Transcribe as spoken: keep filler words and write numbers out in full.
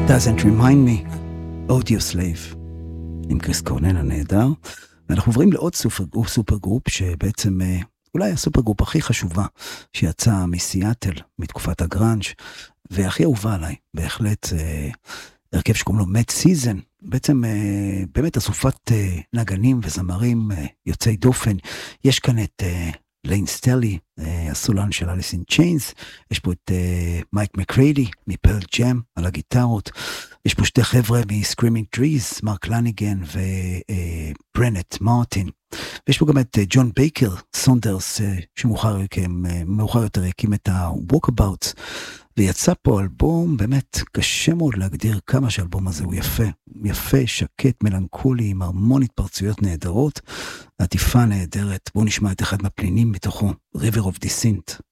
Doesn't remind me, Audio Slave, עם קריס קורנל הנהדר. ואנחנו עוברים לעוד סופר, סופר גרופ, שבעצם אולי הסופר גרופ הכי חשובה, שיצא מסיאטל, מתקופת הגרנג', והכי אהובה עליי, בהחלט, הרכב שקוראים לו Mad Season, בעצם באמת אסופת נגנים וזמרים יוצאי דופן. יש כאן את ליין סטרלי, הסולן של אליס אין צ'יינס, יש פה את מייק מקריידי מפרל ג'ם על הגיטרות, יש פה שתי חבר'ה מסקרימינג טריז, מרק לניגן וברנט מרטין, ויש פה גם את ג'ון בייקר סונדרס, שמאוחר יותר הקים את ה-Walkabouts, ויצא פה אלבום, באמת קשה מאוד להגדיר כמה שהאלבום הזה הוא יפה, יפה, שקט, מלנכולי, עם המון התפרצויות נהדרות, עטיפה נהדרת. בואו נשמע את אחד מהפנינים מתוכו, River of Descent.